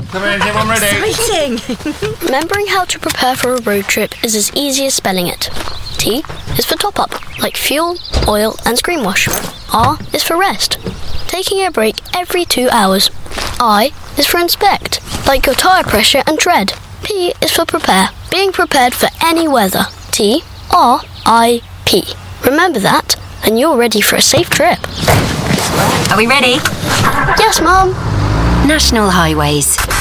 Come in, everyone ready? Exciting! Remembering how to prepare for a road trip is as easy as spelling it. T is for top up, like fuel, oil and screen wash. R is for rest, taking a break every 2 hours. I is for inspect, like your tyre pressure and tread. P is for prepare, being prepared for any weather. T, R, I, P. Remember that, and you're ready for a safe trip. Are we ready? Yes, Mum. National Highways.